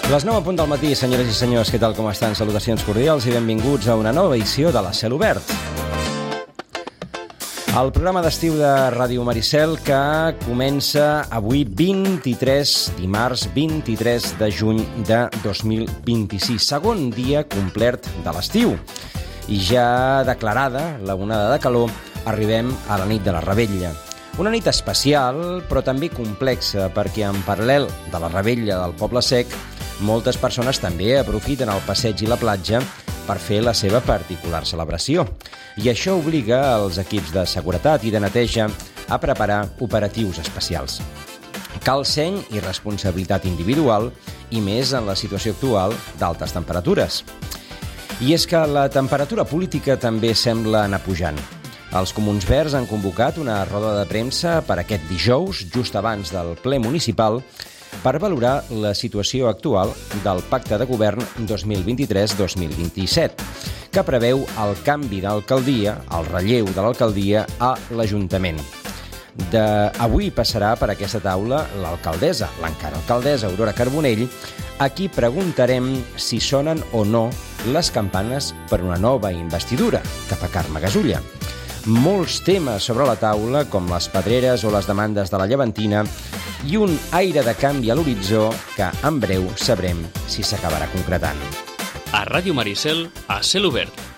Les 9 a punt del matí, senyores i senyors, què tal, com estan? Salutacions cordials i benvinguts a una nova edició de la Cel Obert. El programa d'estiu de Ràdio Maricel que comença avui dimarts 23 de juny de 2026, segon dia complet de l'estiu. I ja declarada la onada de calor, arribem a la nit de la Revetlla. Una nit especial, però també complexa, perquè en paral·lel de la Revetlla del Poble Sec, moltes persones també aprofiten el passeig i la platja per fer la seva particular celebració. I això obliga els equips de seguretat i de neteja a preparar operatius especials. Cal seny i responsabilitat individual, i més en la situació actual d'altes temperatures. I és que la temperatura política també sembla anar pujant. Els Comuns Verds han convocat una roda de premsa per aquest dijous, just abans del ple municipal, per valorar la situació actual del Pacte de Govern 2023-2027, que preveu el canvi d'alcaldia, el relleu de l'alcaldia a l'Ajuntament. Avui passarà per aquesta taula l'alcaldessa, l'encara alcaldessa Aurora Carbonell, a qui preguntarem si sonen o no les campanes per una nova investidura cap a Carme Gasulla. Molts temes sobre la taula, com les pedreres o les demandes de la Llevantina, i un aire de canvi a l'horitzó que en breu sabrem si s'acabarà concretant. A Ràdio Maricel, a Cel Obert.